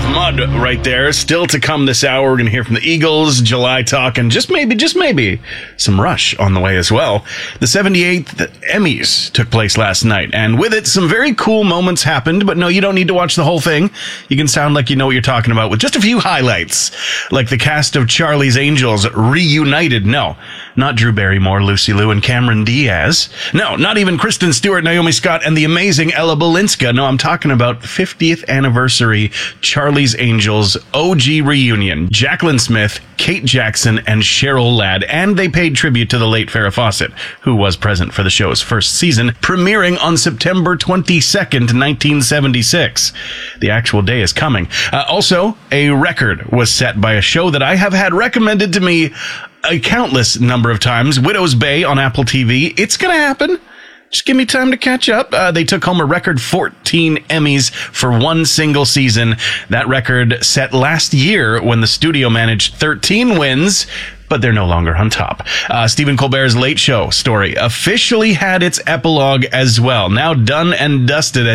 Mud right there. Still to come this hour, we're going to hear from the Eagles, July talk, and just maybe, some Rush on the way as well. The 78th Emmys took place last night, and with it, some very cool moments happened, but no, you don't need to watch the whole thing. You can sound like you know what you're talking about with just a few highlights, like the cast of Charlie's Angels reunited. No, not Drew Barrymore, Lucy Liu, and Cameron Diaz. No, not even Kristen Stewart, Naomi Scott, and the amazing Ella Balinska. No, I'm talking about 50th anniversary Charlie's Angels OG reunion. Jaclyn Smith, Kate Jackson, and Cheryl Ladd. And they paid tribute to the late Farrah Fawcett, who was present for the show's first season, premiering on September 22nd, 1976. The actual day is coming. Also, a record was set by a show that I have had recommended to me a countless number of times, Widow's Bay on Apple TV. It's going to happen. Just give me time to catch up. They took home a record 14 Emmys for one single season. That record set last year when the studio managed 13 wins, but they're no longer on top. Stephen Colbert's Late Show story officially had its epilogue as well. Now done and dusted.